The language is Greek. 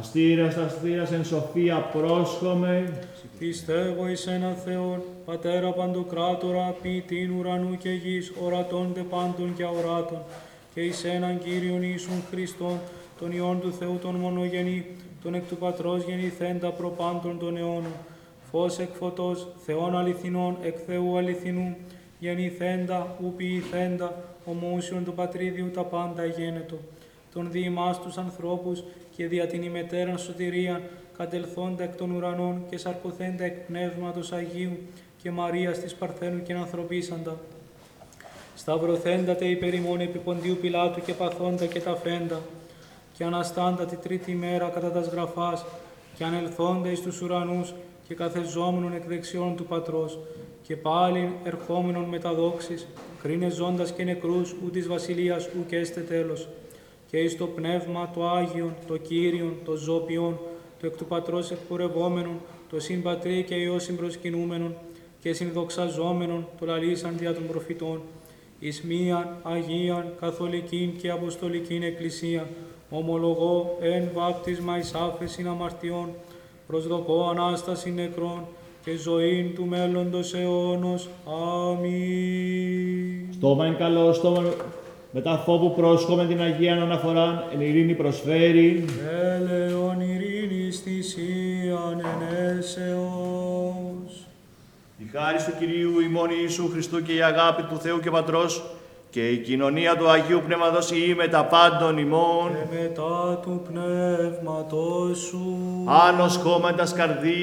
Αστήρας εν σοφία πρόσχομαι. Πιστεύω εις έναν Θεόν, Πατέρα Παντοκράτορα, ποιητήν ουρανού και γης, ορατών δε πάντων και αοράτων, και εις έναν Κύριον Ιησούν Χριστόν, τον Υιόν του Θεού τον μονογενή, τον εκ του Πατρός γεννηθέντα προπάντων των αιώνων, φως εκ φωτός, Θεόν αληθινών, εκ Θεού αληθινού, γεννηθέντα, ου ποιηθέντα, ομοούσιον του Πατρίδιου τα πάντα γένετο, τον δι' ημάς τους ανθρώπους και δια την ημετέραν σωτηρίαν, κατελθόντα εκ των ουρανών και σαρκωθέντα εκ Πνεύματος Αγίου και Μαρίας της Παρθένου και ανθρωπίσαντα. Σταυρωθέντα τε υπερ ημών επί Ποντίου Πιλάτου και παθόντα και ταφέντα, και αναστάντα τη τρίτη ημέρα κατά τας γραφάς, και ανελθόντα εις τους ουρανούς και καθεζόμενον εκ δεξιών του Πατρός, και πάλιν ερχόμενον με τα δόξης, κρίνε ζώντας και νεκρούς, ου της βασιλείας ου και έστε τέλος. Και εις το Πνεύμα το Άγιον, το Κύριον, το Ζώπιον, το εκ του Πατρός εκπορευόμενον, το συμπατρί και Υιό συμπροσκυνούμενον, και συνδοξαζόμενον, το λαλήσαν δια των προφητών, εις μίαν Αγίαν, Καθολικήν και Αποστολικήν Εκκλησία, ομολογώ εν βάπτισμα εις άφεσιν αμαρτιών, προσδοκώ Ανάσταση νεκρών και ζωήν του μέλλοντος αιώνος. Αμήν. Στόμα εν καλό, στόμα μετά φόβου πρόσχομαι την Αγίαν αναφοράν, εν ειρήνη προσφέρει. Έλεον ειρήνης θυσίαν ενέσεως. Η χάρις του Κυρίου ημών Ιησού Χριστού και η αγάπη του Θεού και Πατρός και η κοινωνία του Αγίου Πνεύματος ή με τα πάντων ημών Και μετά του Πνεύματός σου. άνος χώμαντας καρδίας